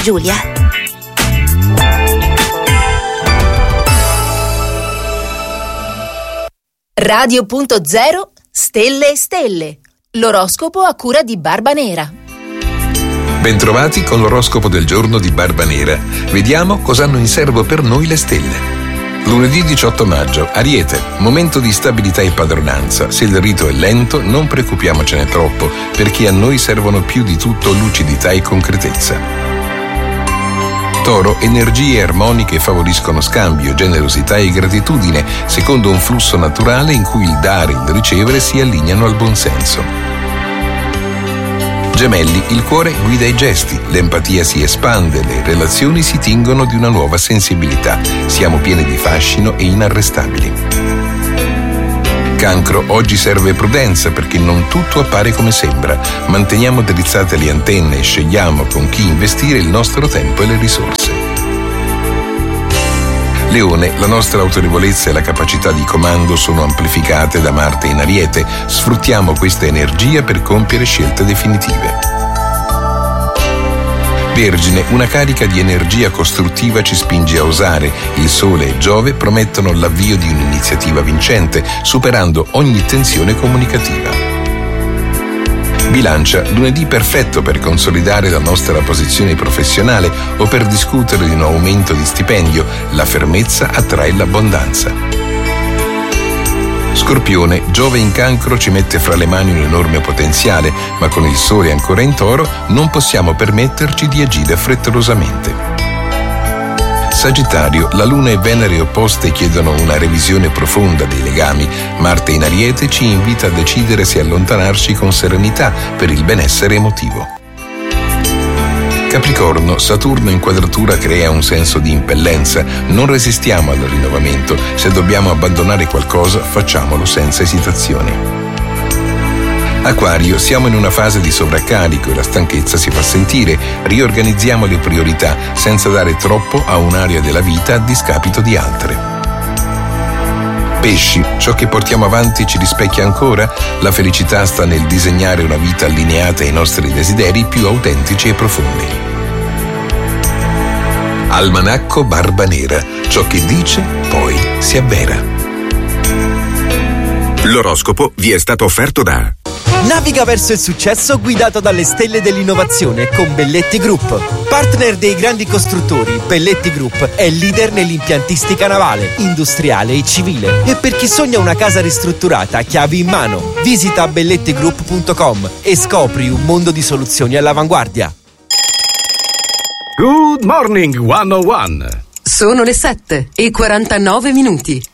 Giulia. Radio.0 Stelle e Stelle. L'oroscopo a cura di Barba Nera. Bentrovati con l'oroscopo del giorno di Barba Nera. Vediamo cosa hanno in serbo per noi le stelle. Lunedì 18 maggio, Ariete, momento di stabilità e padronanza. Se il rito è lento, non preoccupiamocene troppo, perché a noi servono più di tutto lucidità e concretezza. Toro, energie armoniche favoriscono scambio, generosità e gratitudine, secondo un flusso naturale in cui il dare e il ricevere si allineano al buonsenso. Gemelli, il cuore guida i gesti, l'empatia si espande, le relazioni si tingono di una nuova sensibilità, siamo pieni di fascino e inarrestabili. Cancro, oggi serve prudenza perché non tutto appare come sembra, manteniamo drizzate le antenne e scegliamo con chi investire il nostro tempo e le risorse. Leone, la nostra autorevolezza e la capacità di comando sono amplificate da Marte in Ariete. Sfruttiamo questa energia per compiere scelte definitive. Vergine, una carica di energia costruttiva ci spinge a osare. Il Sole e Giove promettono l'avvio di un'iniziativa vincente, superando ogni tensione comunicativa. Bilancia, lunedì perfetto per consolidare la nostra posizione professionale o per discutere di un aumento di stipendio. La fermezza attrae l'abbondanza. Scorpione, Giove in Cancro ci mette fra le mani un enorme potenziale, ma con il Sole ancora in Toro non possiamo permetterci di agire frettolosamente. Sagittario, la Luna e Venere opposte chiedono una revisione profonda dei legami. Marte in Ariete ci invita a decidere se allontanarci con serenità per il benessere emotivo. Capricorno, Saturno in quadratura crea un senso di impellenza. Non resistiamo al rinnovamento. Se dobbiamo abbandonare qualcosa, facciamolo senza esitazione. Acquario, siamo in una fase di sovraccarico e la stanchezza si fa sentire. Riorganizziamo le priorità senza dare troppo a un'area della vita a discapito di altre. Pesci, ciò che portiamo avanti ci rispecchia ancora? La felicità sta nel disegnare una vita allineata ai nostri desideri più autentici e profondi. Almanacco Barba Nera, ciò che dice poi si avvera. L'oroscopo vi è stato offerto da Naviga verso il successo guidato dalle stelle dell'innovazione con Belletti Group. Partner dei grandi costruttori, Belletti Group è leader nell'impiantistica navale, industriale e civile. E per chi sogna una casa ristrutturata, chiavi in mano. Visita bellettigroup.com e scopri un mondo di soluzioni all'avanguardia. Good Morning 101. Sono le 7:49.